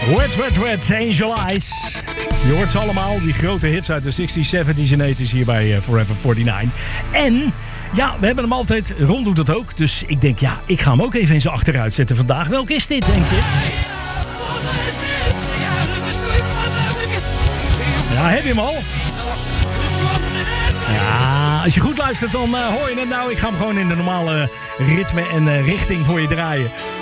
Wet, wet, wet, Angel Eyes. Je hoort ze allemaal, die grote hits uit de 60s, 70s en 80s hier bij Forever 49. En ja, we hebben hem altijd, Ron doet dat ook. Dus ik denk, ja, ik ga hem ook even in zijn achteruit zetten vandaag. Welk is dit, denk je? Ja, heb je hem al? Ja, als je goed luistert, dan hoor je het nou. Ik ga hem gewoon in de normale ritme en richting voor je draaien.